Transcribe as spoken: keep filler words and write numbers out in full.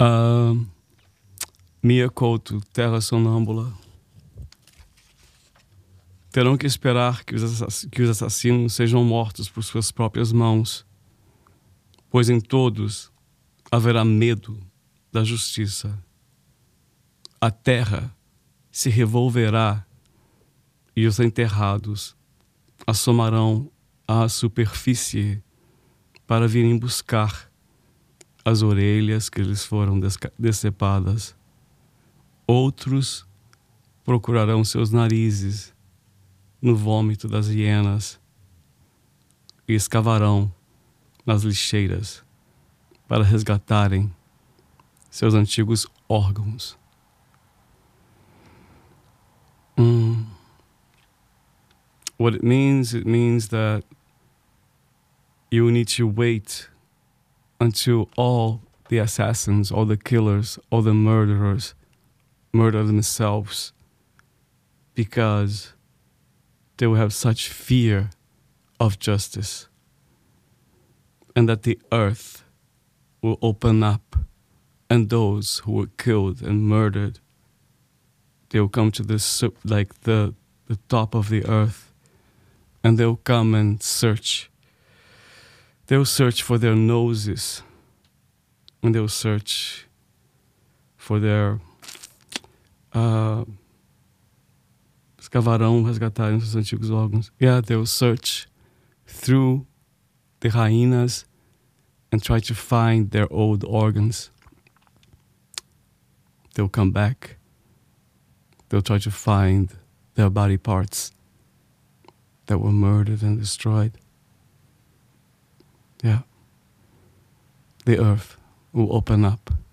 Uh, Mia Couto, Terra Sonâmbula. Terão que esperar que os, assass- que os assassinos sejam mortos por suas próprias mãos, pois em todos haverá medo da justiça. A terra se revolverá e os enterrados assomarão à superfície para virem buscar as orelhas que lhes foram desca- decepadas. Outros procurarão seus narizes no vômito das hienas e escavarão nas lixeiras para resgatarem seus antigos órgãos. Mm. What it means, it means that you need to wait until all the assassins, all the killers, all the murderers murder themselves, because they will have such fear of justice, and that the earth will open up, and those who were killed and murdered, they will come to the su- like the the top of the earth, and they'll come and search. They'll search for their noses, and they'll search for their uh, escavarão, resgatarem seus antigos órgãos. Yeah, they'll search through the hyenas and try to find their old organs. They'll come back. They'll try to find their body parts that were murdered and destroyed. Yeah. The earth will open up